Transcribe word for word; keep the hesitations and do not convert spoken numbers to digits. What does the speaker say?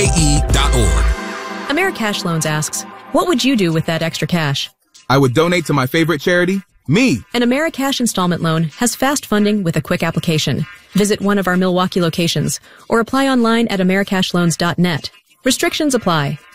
E dot org. AmeriCash Loans asks, what would you do with that extra cash? I would donate to my favorite charity, me. An AmeriCash installment loan has fast funding with a quick application. Visit one of our Milwaukee locations or apply online at americash loans dot net. Restrictions apply.